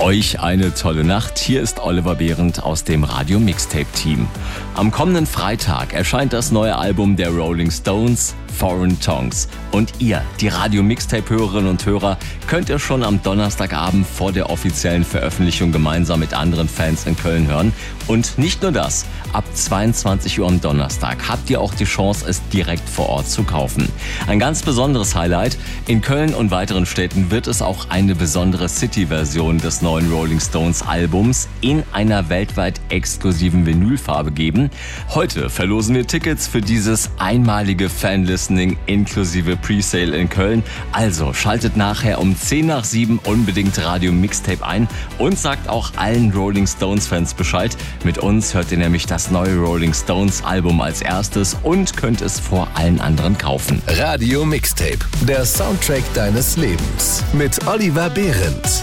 Euch eine tolle Nacht. Hier ist Oliver Behrendt aus dem Radio Mixtape Team. Am kommenden Freitag erscheint das neue Album der Rolling Stones, Foreign Tongues. Und ihr, die Radio Mixtape Hörerinnen und Hörer, könnt ihr schon am Donnerstagabend vor der offiziellen Veröffentlichung gemeinsam mit anderen Fans in Köln hören. Und nicht nur das, ab 22 Uhr am Donnerstag habt ihr auch die Chance, es direkt vor Ort zu kaufen. Ein ganz besonderes Highlight: in Köln und weiteren Städten wird es auch eine besondere City-Version des neuen Rolling Stones Albums in einer weltweit exklusiven Vinylfarbe geben. Heute verlosen wir Tickets für dieses einmalige Fan-Listening inklusive Presale in Köln. Also schaltet nachher um 6:50 unbedingt Radio Mixtape ein und sagt auch allen Rolling Stones Fans Bescheid. Mit uns hört ihr nämlich das neue Rolling Stones Album als erstes und könnt es vor allen anderen kaufen. Radio Mixtape, der Soundtrack deines Lebens mit Oliver Behrendt.